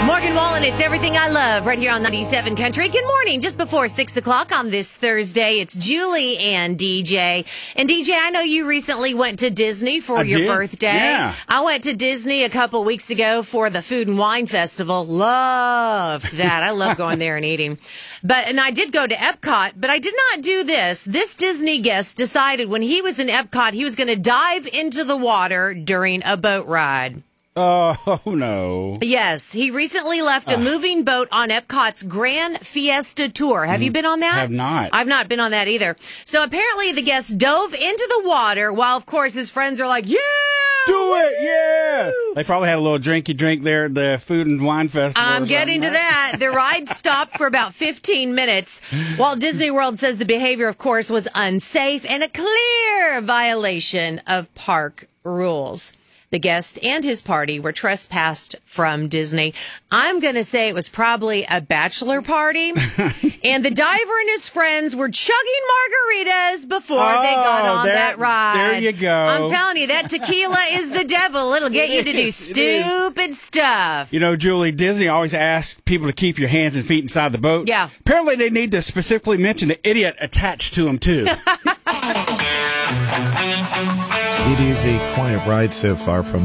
Morgan Wallen, it's everything I love right here on 97 Country. Good morning. Just before 6 o'clock on this Thursday, it's Julie and DJ. And DJ, I know you recently went to Disney for your birthday. Yeah. I went to Disney a couple weeks ago for the Food and Wine Festival. Loved that. I love going there and eating. And I did go to Epcot, but I did not do this. This Disney guest decided when he was in Epcot, he was going to dive into the water during a boat ride. Oh, no. Yes, he recently left a moving boat on Epcot's Grand Fiesta Tour. Have you been on that? Have not. I've not been on that either. So apparently the guest dove into the water while, of course, his friends are like, yeah! Do it, yeah! They probably had a little drinky drink there at the Food and Wine Festival. I'm getting to that. The ride stopped for about 15 minutes. Walt Disney World says the behavior, of course, was unsafe and a clear violation of park rules. The guest and his party were trespassed from Disney. I'm going to say it was probably a bachelor party. And the diver and his friends were chugging margaritas before they got on that ride. There you go. I'm telling you, that tequila is the devil. It'll get you to do stupid stuff. You know, Julie, Disney always asks people to keep your hands and feet inside the boat. Yeah. Apparently they need to specifically mention the idiot attached to them, too. It is a quiet ride so far from